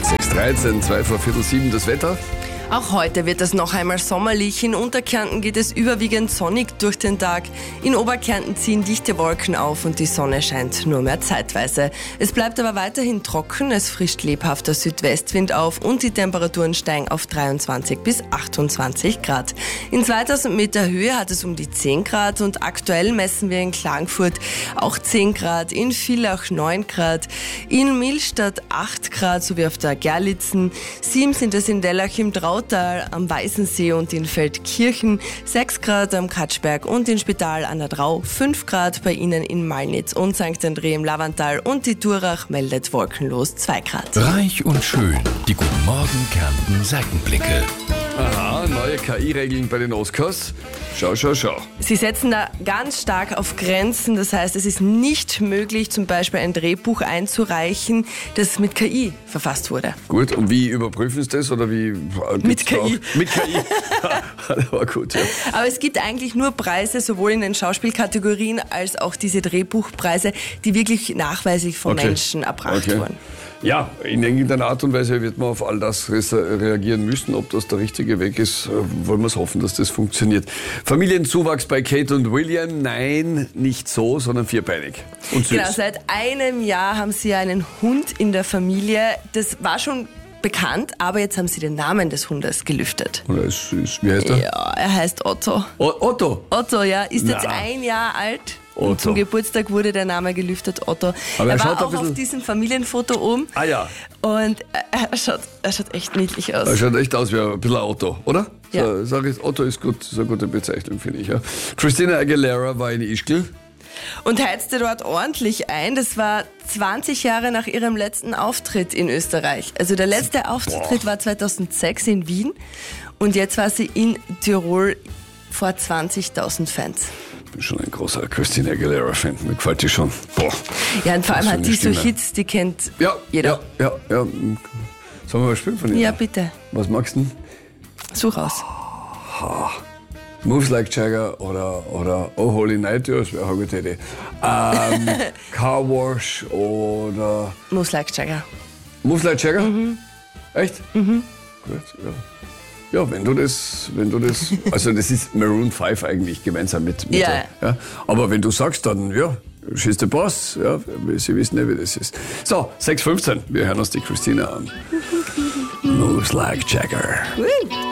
6:13, 6:13, das Wetter. Auch heute wird es noch einmal sommerlich. In Unterkärnten geht es überwiegend sonnig durch den Tag. In Oberkärnten ziehen dichte Wolken auf und die Sonne scheint nur mehr zeitweise. Es bleibt aber weiterhin trocken, es frischt lebhafter Südwestwind auf und die Temperaturen steigen auf 23 bis 28 Grad. In 2000 Meter Höhe hat es um die 10 Grad und aktuell messen wir in Klagenfurt auch 10 Grad, in Villach 9 Grad, in Millstatt 8 Grad sowie auf der Gerlitzen. 7 sind es in Dellach im Drautal, am Weißensee und in Feldkirchen, 6 Grad am Katschberg und in Spital an der Drau, 5 Grad bei Ihnen in Malnitz und St. André im Lavantal und die Durach meldet wolkenlos 2 Grad. Reich und schön, die Guten Morgen Kärnten Seitenblicke. Aha, neue KI-Regeln bei den Oscars. Schau. Sie setzen da ganz stark auf Grenzen, das heißt, es ist nicht möglich, zum Beispiel ein Drehbuch einzureichen, das mit KI verfasst wurde. Gut, und wie überprüfen Sie das? Oder wie? Mit KI. Mit KI. Das war gut, ja. Aber es gibt eigentlich nur Preise, sowohl in den Schauspielkategorien als auch diese Drehbuchpreise, die wirklich nachweislich von Menschen erbracht wurden. Ja, in irgendeiner Art und Weise wird man auf all das reagieren müssen. Ob das der richtige Weg ist, wollen wir es hoffen, dass das funktioniert. Familienzuwachs bei Kate und William? Nein, nicht so, sondern vierbeinig und süß. Genau, seit einem Jahr haben sie einen Hund in der Familie. Das war schon bekannt, aber jetzt haben sie den Namen des Hundes gelüftet. Oder ist süß. Wie heißt er? Ja, er heißt Otto. Otto? Otto, ja, ist jetzt 1 Jahr alt. Otto. Und zum Geburtstag wurde der Name gelüftet, Otto. Aber er schaut war ein auch bisschen auf diesem Familienfoto oben. Ah ja. Und er schaut echt niedlich aus. Er schaut echt aus wie ein bisschen ein Otto, oder? Ja. So, sag ich, Otto ist gut, ist eine gute Bezeichnung, finde ich. Ja. Christina Aguilera war in Ischgl. Und heizte dort ordentlich ein. Das war 20 Jahre nach ihrem letzten Auftritt in Österreich. Also der letzte Auftritt war 2006 in Wien. Und jetzt war sie in Tirol vor 20.000 Fans. Ich bin schon ein großer Christina Aguilera-Fan. Mir gefällt die schon. Boah. Ja, und vor allem hat die so Stimme. Hits, die kennt Ja, jeder. Ja. Sollen wir mal spielen von ihr? Ja, bitte. Was magst du denn? Such aus. Moves Like Jagger oder Oh Holy Night, ja, das wäre eine gute Idee. Car Wash oder Moves Like Jagger. Moves Like Jagger? Echt? Gut, ja. Ja, wenn du das, also das ist Maroon 5 eigentlich gemeinsam mit Ja. ja. Aber wenn du sagst, dann, ja, she's the boss, ja, sie wissen ja, wie das ist. So, 6:15, wir hören uns die Christina an. Moves Like Jagger.